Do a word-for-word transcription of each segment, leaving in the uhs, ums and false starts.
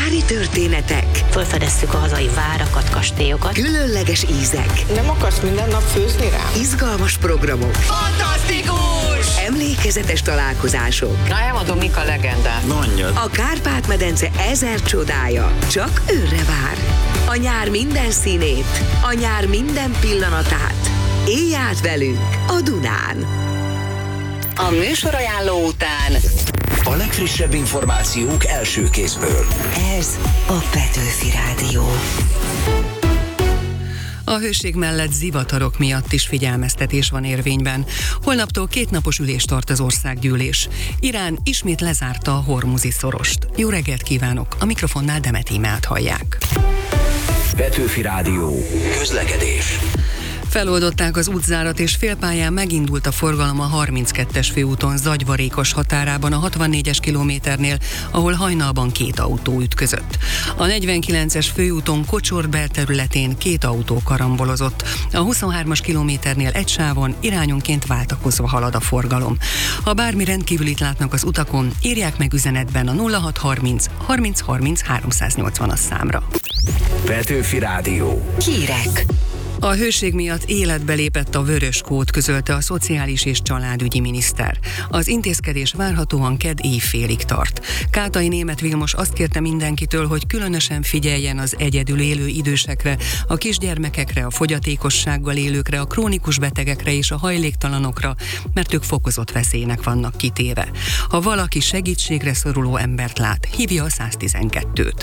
Nyári történetek, Felfedeztük a hazai várakat, kastélyokat. különleges ízek, Nem akarsz minden nap főzni rám? izgalmas programok, Fantasztikus! emlékezetes találkozások. Na, elmondom, mik a legendák. Mondjad. A Kárpát-medence ezer csodája csak őrre vár. A nyár minden színét, a nyár minden pillanatát. Élj át velünk a Dunán. A műsorajánló után A legfrissebb információk első kézből. Ez a Petőfi Rádió. A hőség mellett zivatarok miatt is figyelmeztetés van érvényben. Holnaptól kétnapos ülést tart az országgyűlés. Irán ismét lezárta a Hormuzi szorost. Jó reggelt kívánok! A mikrofonnál Demet Ímát hallják. Petőfi Rádió. Közlekedés. Feloldották az útzárat, és félpályán megindult a forgalom a harminckettes főúton Zagyvarékos határában a hatvannégyes kilométernél, ahol hajnalban két autó ütközött. A negyvenkilences főúton Kocsor belterületén két autó karambolozott. A huszonhármas kilométernél egy sávon irányonként váltakozva halad a forgalom. Ha bármi rendkívülit látnak az utakon, írják meg üzenetben a nulla hat harminc harminc harminc háromszáznyolcvanas számra. Petőfi Rádió. Hírek. A hőség miatt életbe lépett a vörös kód, közölte a szociális és családügyi miniszter. Az intézkedés várhatóan kedd éjfélig tart. Kátai Németh Vilmos azt kérte mindenkitől, hogy különösen figyeljen az egyedül élő idősekre, a kisgyermekekre, a fogyatékossággal élőkre, a krónikus betegekre és a hajléktalanokra, mert ők fokozott veszélynek vannak kitéve. Ha valaki segítségre szoruló embert lát, hívja a száztizenkettőt.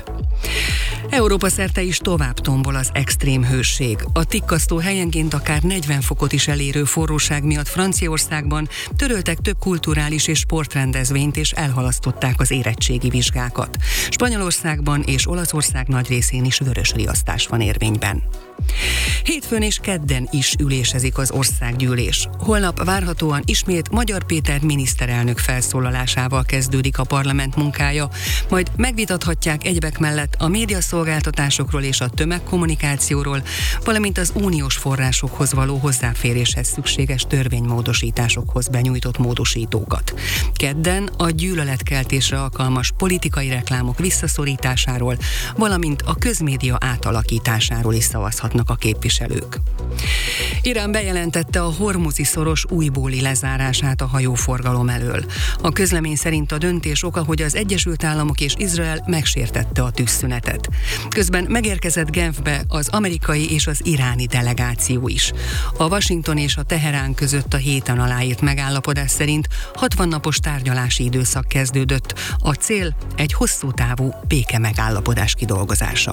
Európa szerte is tovább tombol az extrém hőség. A tikkasztó helyenként akár negyven fokot is elérő forróság miatt Franciaországban töröltek több kulturális és sportrendezvényt, és elhalasztották az érettségi vizsgákat. Spanyolországban és Olaszország nagy részén is vörös riasztás van érvényben. Hétfőn és kedden is ülésezik az országgyűlés. Holnap várhatóan ismét Magyar Péter miniszterelnök felszólalásával kezdődik a parlament munkája, majd megvitathatják egyebek mellett a médiaszolgáltatásokról és a tömegkommunikációról, valamint az uniós forrásokhoz való hozzáféréshez szükséges törvénymódosításokhoz benyújtott módosítókat. Kedden a gyűlöletkeltésre alkalmas politikai reklámok visszaszorításáról, valamint a közmédia átalakításáról is szavazhatnak a képviselők. Irán bejelentette a Hormuzi szoros újbóli lezárását a hajóforgalom elől. A közlemény szerint a döntés oka, hogy az Egyesült Államok és Izrael megsértette a tűzszünetet. Közben megérkezett Genfbe az amerikai és az iráni delegáció is. A Washington és a Teherán között a héten aláírt megállapodás szerint hatvan napos tárgyalási időszak kezdődött. A cél egy hosszú távú béke megállapodás kidolgozása.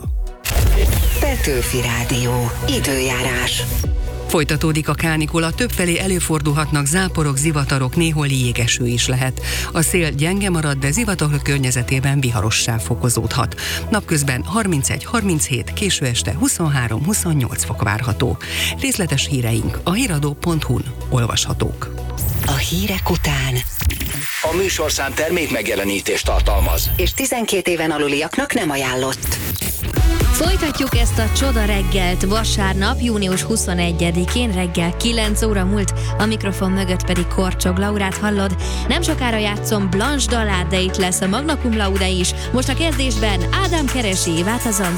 Petőfi Rádió. Időjárás. Folytatódik a kánikula, többfelé előfordulhatnak záporok, zivatarok, néhol jégeső is lehet. A szél gyenge marad, de zivatarok környezetében viharossá fokozódhat. Napközben harmincegy harminchét, késő este huszonhárom huszonnyolc fok várható. Részletes híreink a híradó pont hu-n olvashatók. A hírek után. A műsorszám termék megjelenítést tartalmaz. És tizenkét éven aluliaknak nem ajánlott. Folytatjuk ezt a csoda reggelt vasárnap, június huszonegyedikén reggel kilenc óra múlt, a mikrofon mögött pedig Korcsog Laurát hallod. Nem sokára játszom Blanche dalát, de itt lesz a Magna Cum Laude is. Most a kezdésben Ádám keresi Évát az